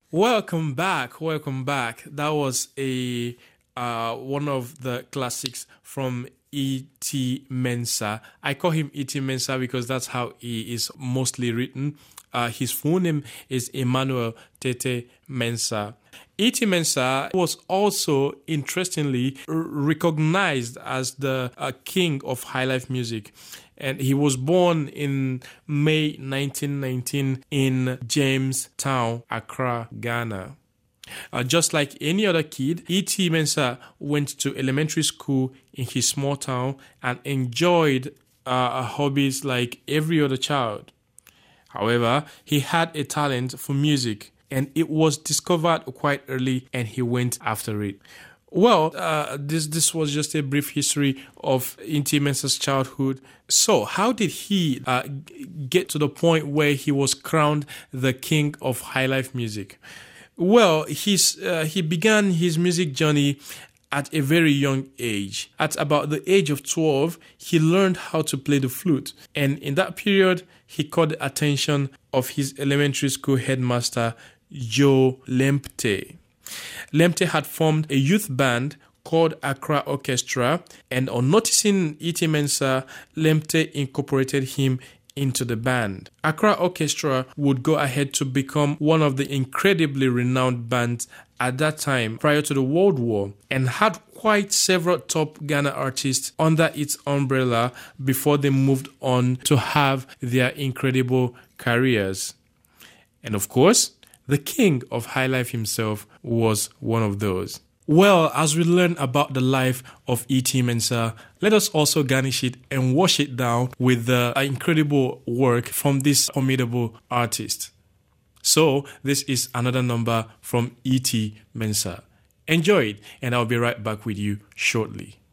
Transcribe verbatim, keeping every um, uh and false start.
Welcome back. Welcome back. That was a uh, one of the classics from E T. Mensah. I call him E T. Mensah because that's how he is mostly written. Uh, his full name is Emmanuel Tete Mensah. E T. Mensah was also, interestingly, r- recognized as the uh, king of highlife music. And he was born in May nineteen nineteen in Jamestown, Accra, Ghana. Uh, just like any other kid, E T. Mensah went to elementary school in his small town and enjoyed uh, hobbies like every other child. However, he had a talent for music, and it was discovered quite early, and he went after it. Well, uh, this this was just a brief history of E T. Mensah's childhood. So, how did he uh, g- get to the point where he was crowned the king of highlife music? Well, he's, uh, he began his music journey at a very young age. At about the age of twelve, he learned how to play the flute. And in that period, he caught the attention of his elementary school headmaster, Joe Lempte. Lemte had formed a youth band called Accra Orchestra, and on noticing E T. Mensah, Lemte incorporated him into the band. Accra Orchestra would go ahead to become one of the incredibly renowned bands at that time prior to the World War, and had quite several top Ghana artists under its umbrella before they moved on to have their incredible careers. And of course, the king of highlife himself was one of those. Well, as we learn about the life of E T. Mensah, let us also garnish it and wash it down with the incredible work from this formidable artist. So, this is another number from E T. Mensah. Enjoy it, and I'll be right back with you shortly.